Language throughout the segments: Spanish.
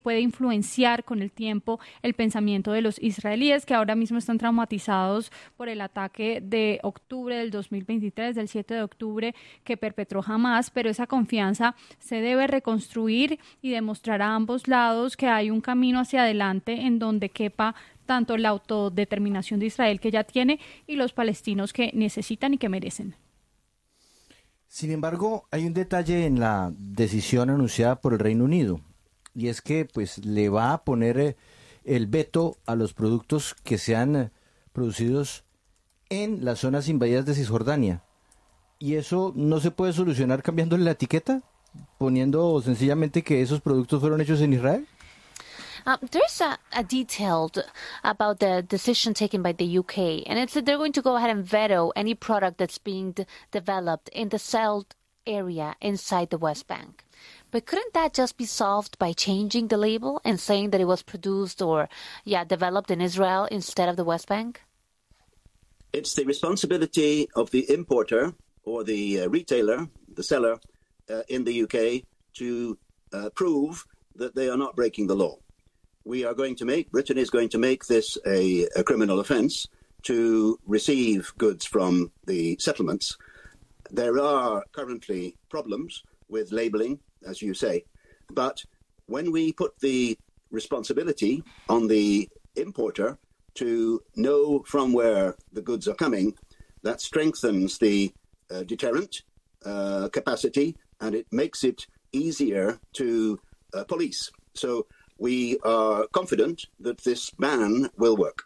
puede influenciar con el tiempo el pensamiento de los israelíes, que ahora mismo están traumatizados por el ataque de octubre del 2023, del 7 de octubre, que perpetró Hamás, pero esa confianza se debe reconstruir y demostrar a ambos lados que hay un camino hacia adelante en donde quepa tanto la autodeterminación de Israel que ya tiene y los palestinos que necesitan y que merecen. Sin embargo, hay un detalle en la decisión anunciada por el Reino Unido, y es que pues le va a poner el veto a los productos que sean producidos en las zonas invadidas de Cisjordania. ¿Y eso no se puede solucionar cambiándole la etiqueta? Poniendo sencillamente que esos productos fueron hechos en Israel. There's a detailed about the decision taken by the UK, and it's that they're going to go ahead and veto any product that's being developed in the settled area inside the West Bank. But couldn't that just be solved by changing the label and saying that it was produced or, developed in Israel instead of the West Bank? It's the responsibility of the importer or the retailer, the seller in the UK to prove that they are not breaking the law. Britain is going to make this a criminal offence to receive goods from the settlements. There are currently problems with labelling, as you say, but when we put the responsibility on the importer to know from where the goods are coming, that strengthens the deterrent capacity, and it makes it easier to police. So we are confident that this ban will work.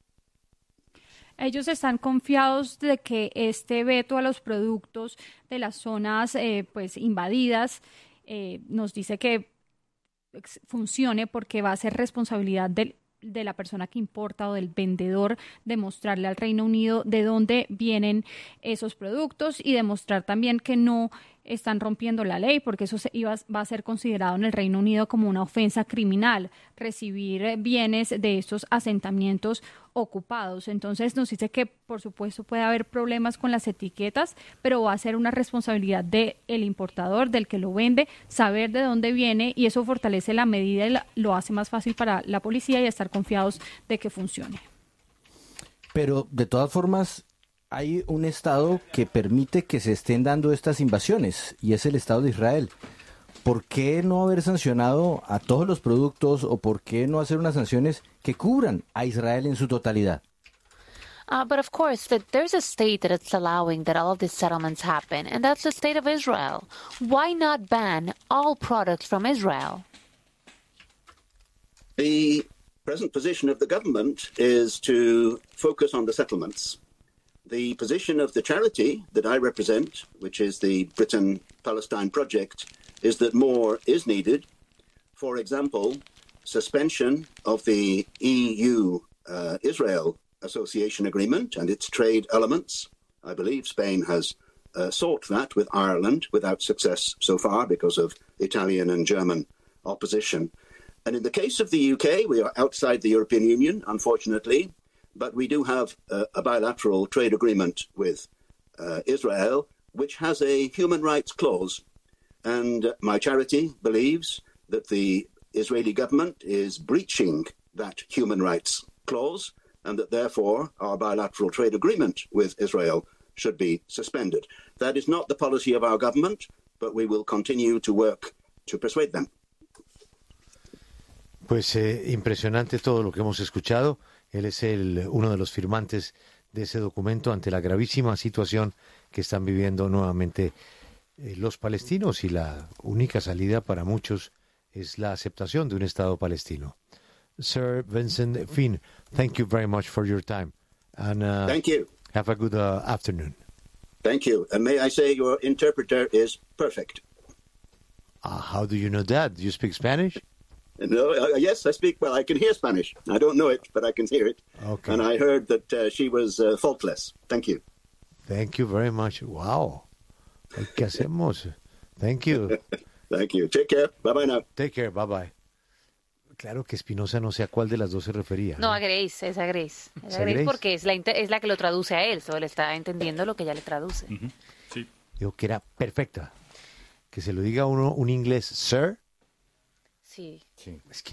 Ellos están confiados de que este veto a los productos de las zonas invadidas nos dice que funcione porque va a ser responsabilidad de la persona que importa o del vendedor demostrarle al Reino Unido de dónde vienen esos productos y demostrar también que no están rompiendo la ley, porque eso va a ser considerado en el Reino Unido como una ofensa criminal, recibir bienes de estos asentamientos ocupados. Entonces nos dice que por supuesto puede haber problemas con las etiquetas, pero va a ser una responsabilidad del importador, del que lo vende, saber de dónde viene, y eso fortalece la medida y lo hace más fácil para la policía y estar confiados de que funcione. Pero de todas formas hay un estado que permite que se estén dando estas invasiones, y es el Estado de Israel. ¿Por qué no haber sancionado a todos los productos, o por qué no hacer unas sanciones que cubran a Israel en su totalidad? But of course, there's a state that it's allowing that all of these settlements happen, and that's the state of Israel. Why not ban all products from Israel? The present position of the government is to focus on the settlements. The position of the charity that I represent, which is the Britain-Palestine Project, is that more is needed. For example, suspension of the EU-Israel Association Agreement and its trade elements. I believe Spain has sought that with Ireland without success so far because of Italian and German opposition. And in the case of the UK, we are outside the European Union, unfortunately, but we do have a bilateral trade agreement with Israel, which has a human rights clause. And my charity believes that the Israeli government is breaching that human rights clause, and that therefore our bilateral trade agreement with Israel should be suspended. That is not the policy of our government, but we will continue to work to persuade them. Pues impresionante todo lo que hemos escuchado. Él es uno de los firmantes de ese documento ante la gravísima situación que están viviendo nuevamente los palestinos, y la única salida para muchos es la aceptación de un Estado palestino. Sir Vincent Finn, thank you very much for your time. And thank you. Have a good afternoon. Thank you. And may I say your interpreter is perfect. How do you know that? Do you speak Spanish? No, yes, I speak. Well, I can hear Spanish. I don't know it, but I can hear it. Okay. And I heard that she was faultless. Thank you. Thank you very much. Wow. ¿Qué hacemos? Thank you. Thank you. Take care. Bye-bye now. Take care. Bye-bye. Claro que Espinosa no sé a cuál de las dos se refería. No, a Grace, es a Grace. Es a Grace porque es la que lo traduce a él. Solo él está entendiendo lo que ella le traduce. Uh-huh. Sí. Digo que era perfecta. Que se lo diga a uno un inglés, sir. Sí. Sí. Es que